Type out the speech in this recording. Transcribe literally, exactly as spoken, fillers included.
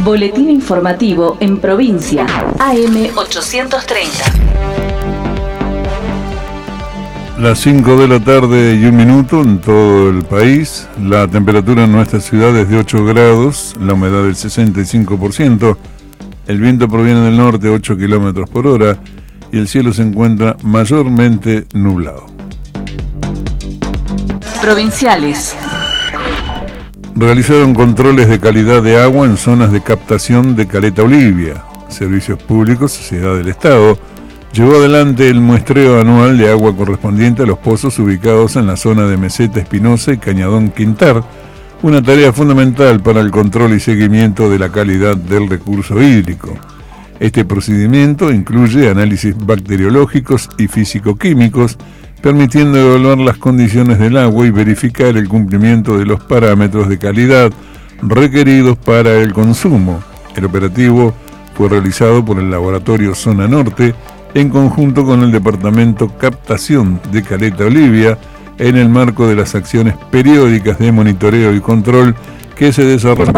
Boletín informativo en provincia. A M ochocientos treinta. Las cinco de la tarde y un minuto en todo el país. La temperatura en nuestra ciudad es de ocho grados, la humedad del sesenta y cinco por ciento. El viento proviene del norte, ocho kilómetros por hora, y el cielo se encuentra mayormente nublado. Provinciales. Realizaron controles de calidad de agua en zonas de captación de Caleta Olivia. Servicios Públicos, Sociedad del Estado, llevó adelante el muestreo anual de agua correspondiente a los pozos ubicados en la zona de Meseta Espinosa y Cañadón Quintar, una tarea fundamental para el control y seguimiento de la calidad del recurso hídrico. Este procedimiento incluye análisis bacteriológicos y físico-químicos, permitiendo evaluar las condiciones del agua y verificar el cumplimiento de los parámetros de calidad requeridos para el consumo. El operativo fue realizado por el Laboratorio Zona Norte en conjunto con el Departamento Captación de Caleta Olivia en el marco de las acciones periódicas de monitoreo y control que se desarrollan